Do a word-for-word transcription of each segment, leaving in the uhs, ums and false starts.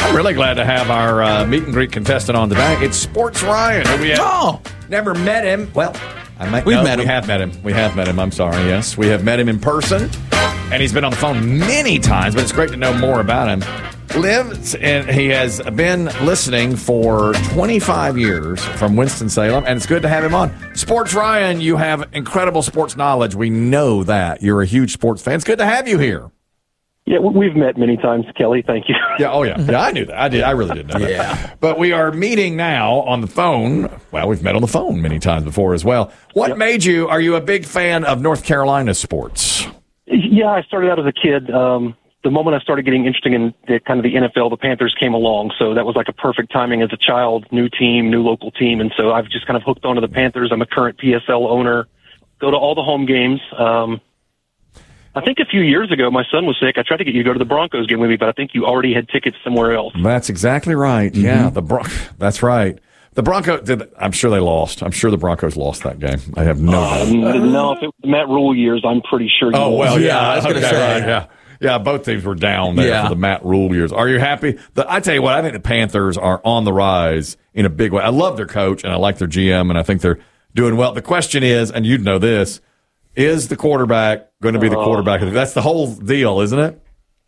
I'm really glad to have our uh, meet and greet contestant on today. It's Sports Ryan. Who we have Oh. never met him. Well, I might. We've no, met him. We have met him. We have met him. I'm sorry. Yes, we have met him in person, and he's been on the phone many times. But it's great to know more about him. Lives and he has been listening for twenty-five years from Winston-Salem, and it's good to have him on. Sports Ryan, you have incredible sports knowledge. We know that you're a huge sports fan. It's good to have you here. Yeah, we've met many times, Kelly. Thank you. Yeah, oh yeah, yeah. I knew that. I did. I really did know that. Yeah. But we are meeting now on the phone. Well, we've met on the phone many times before as well. What Yep. made you? Are you a big fan of North Carolina sports? Yeah, I started out as a kid. Um, the moment I started getting interested in the, kind of the N F L, the Panthers came along. So that was like a perfect timing as a child, new team, new local team. And so I've just kind of hooked onto the Panthers. I'm a current P S L owner, go to all the home games. Um, I think a few years ago, my son was sick. I tried to get you to go to the Broncos game with me, but I think you already had tickets somewhere else. That's exactly right. Mm-hmm. Yeah, the Bron- That's right. The Broncos. Did, I'm sure they lost. I'm sure the Broncos lost that game. I have no. Uh, doubt. no, if it was Matt Rule years, I'm pretty sure you Oh will. well, yeah. Yeah, I was gonna okay, say. right, yeah, yeah. Both teams were down there Yeah. for the Matt Rule years. Are you happy? The, I tell you what, I think the Panthers are on the rise in a big way. I love their coach and I like their G M, and I think they're doing well. The question is, and you'd know this, is the quarterback going to be the quarterback? That's the whole deal, isn't it?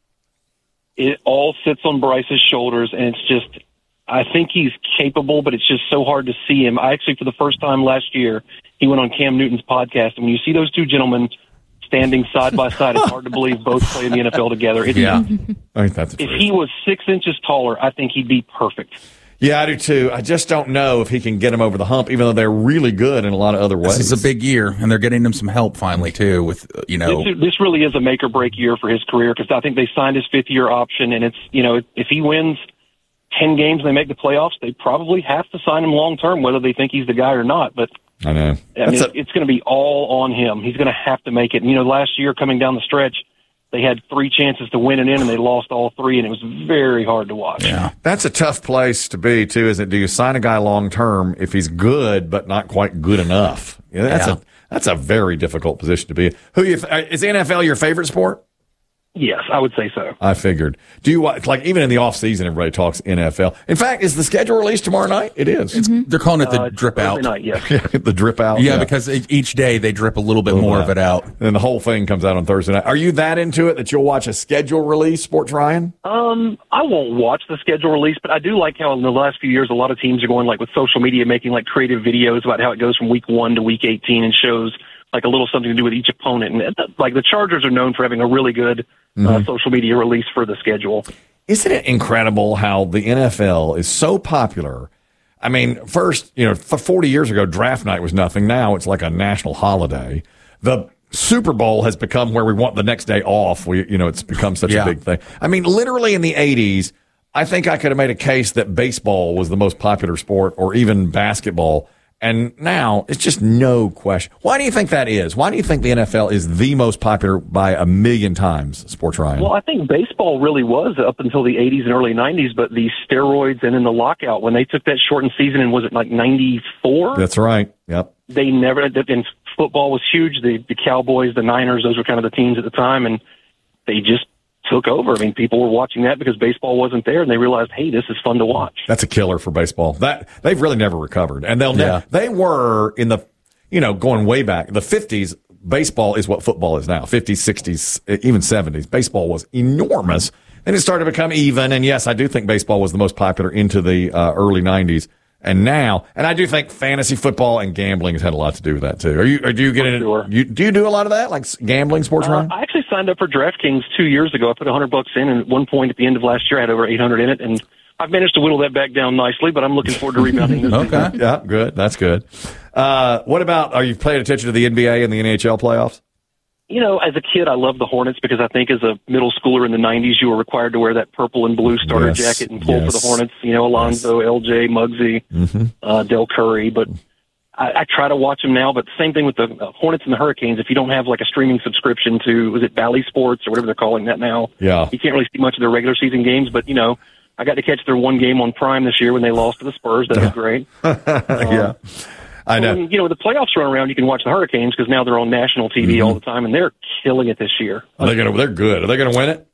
It all sits on Bryce's shoulders, and it's just, I think he's capable, but it's just so hard to see him. I actually, for the first time last year, he went on Cam Newton's podcast, and when you see those two gentlemen standing side by side, it's hard to believe both play in the N F L together. It's, Yeah. I think that's the If truth. he was six inches taller, I think he'd be perfect. Yeah, I do too. I just don't know if he can get him over the hump, even though they're really good in a lot of other ways. This is a big year, and they're getting him some help finally too. With uh, you know, This, this really is a make or break year for his career because I think they signed his fifth year option, and it's, you know, if he wins ten games and they make the playoffs, they probably have to sign him long term, whether they think he's the guy or not. But I know. I That's mean, a- it's going to be all on him. He's going to have to make it. And, you know, last year coming down the stretch, they had three chances to win it in, and they lost all three, and it was very hard to watch. yeah, That's a tough place to be, too, isn't it? Do you sign a guy long term if he's good but not quite good enough? Yeah, that's Yeah. a that's a very difficult position to be in. Who you, is the N F L your favorite sport? Yes, I would say so. I figured. Do you watch, like, even in the off season, everybody talks N F L. In fact, is the schedule released tomorrow night? It is. they're calling it the Uh, drip Thursday out. night, yes. the drip out. Yeah, because e- each day they drip a little bit more of it out. And the whole thing comes out on Thursday night. Are you that into it that you'll watch a schedule release, Sports Ryan? Um, I won't watch the schedule release, but I do like how in the last few years a lot of teams are going like with social media, making like creative videos about how it goes from week one to week eighteen and shows like a little something to do with each opponent. And uh, like the Chargers are known for having a really good uh, social media release for the schedule. Isn't it incredible how the N F L is so popular? I mean, first, you know, for forty years ago, draft night was nothing. Now it's like a national holiday. The Super Bowl has become where we want the next day off. We, you know, it's become such Yeah. a big thing. I mean, literally in the eighties, I think I could have made a case that baseball was the most popular sport, or even basketball. And now it's just no question. Why do you think that is? Why do you think the N F L is the most popular by a million times, Sports Ryan? Well, I think baseball really was up until the eighties and early nineties, but the steroids and then the lockout, when they took that shortened season, and was it like ninety-four? That's right. Yep. They never, and football was huge. The, the Cowboys, the Niners, those were kind of the teams at the time, and they just took over. I mean, people were watching that because baseball wasn't there, and they realized, hey, this is fun to watch. That's a killer for baseball. That they've really never recovered, and they'll Yeah. never. They were in the, you know, going way back the fifties. Baseball is what football is now. fifties, sixties, even seventies. Baseball was enormous, and it started to become even. And yes, I do think baseball was the most popular into the uh, early nineties. And now, and I do think fantasy football and gambling has had a lot to do with that too. Are you? Or do you get in? Sure. You, do you do a lot of that, like s- gambling, Sports Uh, Ryan? I actually signed up for DraftKings two years ago. I put a hundred bucks in, and at one point at the end of last year, I had over eight hundred in it, and I've managed to whittle that back down nicely. But I'm looking forward to rebounding this. Okay. season. Yeah, good. That's good. Uh, what about? Are you paying attention to the N B A and the N H L playoffs? You know, as a kid, I loved the Hornets because I think as a middle schooler in the nineties, you were required to wear that purple and blue starter Yes, jacket and pull for yes. the Hornets. You know, Alonzo, L J, Muggsy, Mm-hmm. uh, Del Curry. But I, I try to watch them now. But same thing with the uh, Hornets and the Hurricanes. If you don't have like a streaming subscription to, was it Bally Sports or whatever they're calling that now? Yeah. You can't really see much of their regular season games. But, you know, I got to catch their one game on Prime this year when they lost to the Spurs. That was great. yeah, I know. When, you know, the playoffs run around, you can watch the Hurricanes because now they're on national T V Mm-hmm. all the time, and they're killing it this year. Are they gonna? They're good. Are they gonna win it?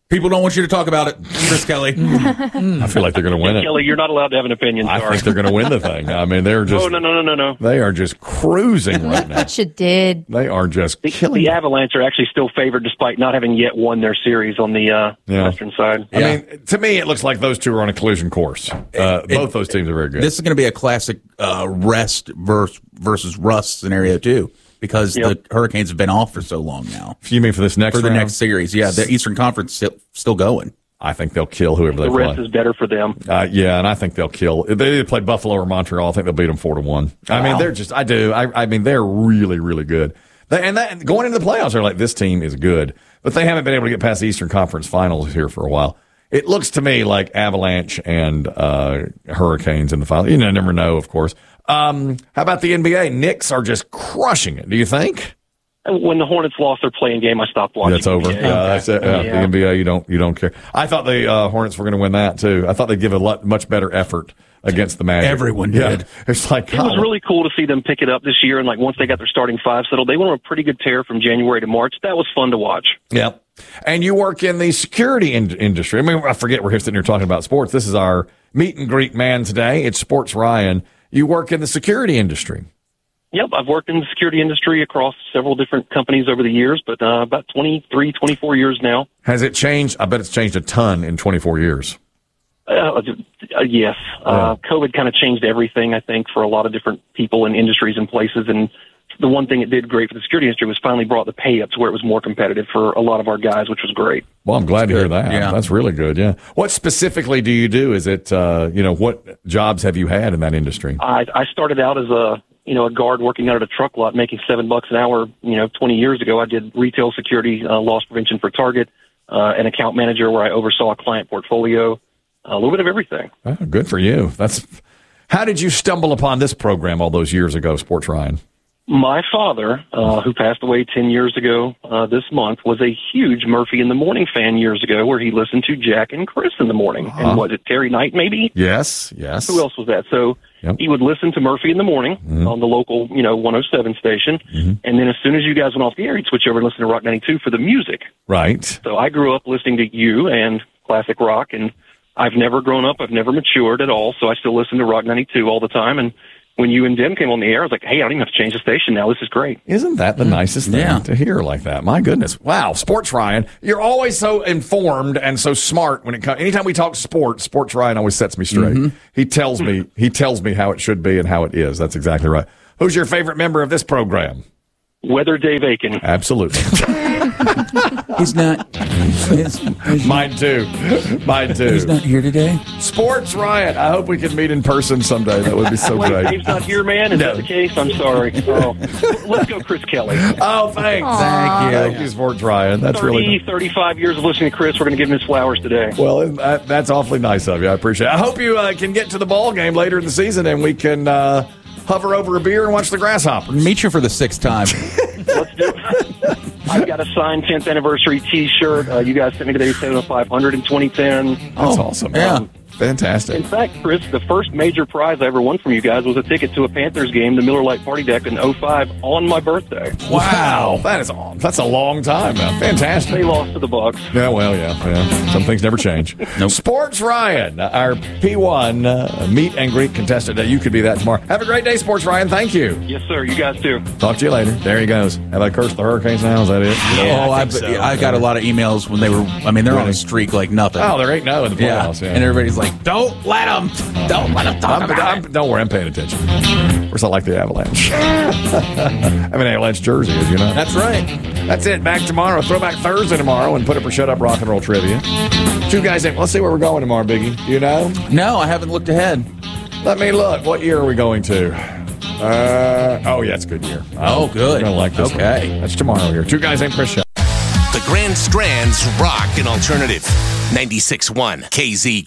People don't want you to talk about it, Chris Kelly. I feel like they're going to win it. Kelly, you're not allowed to have an opinion. I Sorry. think they're going to win the thing. I mean, they're just. Oh, no, no, no, no, no. They are just cruising right Look now. what you did. They are just The, killing. the it. Avalanche are actually still favored despite not having yet won their series on the uh, Yeah. western side. I mean, to me, it looks like those two are on a collision course. Uh, It- both those teams are very good. This is going to be a classic uh, rest versus, versus rust scenario, too, because Yep. the Hurricanes have been off for so long now. you mean for this next For the round? next series, yeah, the Eastern Conference still, still going. I think they'll kill whoever they The rest play. is better for them. Uh, yeah, and I think they'll kill. If they either play Buffalo or Montreal, I think they'll beat them four to one. I mean, they're just. I do. I, I mean, they're really, really good. They, and that, going into the playoffs, they're like, this team is good, but they haven't been able to get past the Eastern Conference Finals here for a while. It looks to me like Avalanche and uh, Hurricanes in the final. You know, never know, of course. Um, how about the N B A? Knicks are just crushing it. Do you think? When the Hornets lost their playing game, I stopped watching. That's over. Yeah, Yeah, that's it. Yeah, Yeah. The N B A, you don't you don't care. I thought the uh, Hornets were going to win that too. I thought they'd give a lot, much better effort against the Magic. Everyone yeah. did. It's like It was really cool to see them pick it up this year, and like once they got their starting five settled, they went on a pretty good tear from January to March. That was fun to watch. Yep. And you work in the security in- industry. I mean, I forget we're here sitting here talking about sports. This is our meet and greet man today. It's Sports Ryan. You work in the security industry. Yep, I've worked in the security industry across several different companies over the years, but uh, about twenty-three, twenty-four years now. Has it changed? I bet it's changed a ton in twenty-four years. Uh, uh, yes. Uh, COVID kind of changed everything, I think, for a lot of different people and industries and places. And the one thing it did great for the security industry was finally brought the pay up to where it was more competitive for a lot of our guys, which was great. Well, I'm glad to hear that. Yeah. That's really good. Yeah. What specifically do you do? Is it, uh, you know, what jobs have you had in that industry? I, I started out as a, you know, a guard working out at a truck lot, making seven bucks an hour. You know, twenty years ago, I did retail security, uh, loss prevention for Target, uh, an account manager where I oversaw a client portfolio, a little bit of everything. Oh, good for you. That's. How did you stumble upon this program all those years ago, Sports Ryan? My father, uh, who passed away ten years ago uh, this month, was a huge Murphy in the Morning fan years ago, where he listened to Jack and Chris in the morning. Uh-huh. And was it Terry Knight, maybe? Yes. Yes. Who else was that? So Yep. he would listen to Murphy in the morning Mm-hmm. on the local, you know, one oh seven station. Mm-hmm. And then as soon as you guys went off the air, he'd switch over and listen to Rock ninety-two for the music. Right. So I grew up listening to you and classic rock, and I've never grown up. I've never matured at all. So I still listen to Rock ninety-two all the time. And when you and Dim came on the air, I was like, hey, I don't even have to change the station now. This is great. Isn't that the nicest thing Yeah. to hear like that? My goodness. Wow. Sports Ryan. You're always so informed and so smart when it comes. Anytime we talk sports, Sports Ryan always sets me straight. He tells me, he tells me how it should be and how it is. That's exactly right. Who's your favorite member of this program? Weather Dave Aiken. Absolutely. He's not. He's, he's, Mine too. Mine too. he's not here today. Sports Ryan. I hope we can meet in person someday. That would be so Wait, great. Dave's not here, man? Is No. that the case? I'm sorry. Oh. Let's go Chris Kelly. Oh, thanks. Aw. Thank you, Sports Ryan. That's really thirty, nice. thirty-five years of listening to Chris. We're going to give him his flowers today. Well, that, that's awfully nice of you. I appreciate it. I hope you uh, can get to the ball game later in the season and we can uh, hover over a beer and watch the Grasshoppers. Meet you for the sixth time. Let's do it. I've got a signed tenth anniversary T-shirt. Uh, you guys sent me the Daytona five hundred in twenty ten. That's awesome. yeah. Um, Fantastic. In fact, Chris, the first major prize I ever won from you guys was a ticket to a Panthers game, the Miller Lite Party Deck in oh five on my birthday. Wow. That is all. That's a long time now. Fantastic. They lost to the Bucks. Yeah, well, yeah, yeah. Some things never change. Nope. Sports Ryan, our P one uh, meet and greet contestant. Uh, you could be that tomorrow. Have a great day, Sports Ryan. Thank you. Yes, sir. You guys too. Talk to you later. There he goes. Have I cursed the Hurricanes now? Is that it? oh, I, I got a lot of emails when they were. I mean, they're on Really? a streak like nothing. Oh, there ain't no in the yeah. playoffs. Yeah. And everybody's like, "Don't let them. Don't let them talk I'm, about I'm, it." don't worry, I'm paying attention. Of course, I like the Avalanche. I have an Avalanche jersey, as you know. That's right. That's it. Back tomorrow. Throwback Thursday tomorrow and put up or shut up rock and roll trivia. Two guys in. Let's see where we're going tomorrow, Biggie. Do you know? No, I haven't looked ahead. Let me look. What year are we going to? Uh, oh, yeah, it's a good year. Oh, good. You're going to like this Okay. one. That's tomorrow here. Two guys named Chris Show. The Grand Strand's Rock and Alternative. ninety-six point one K Z K.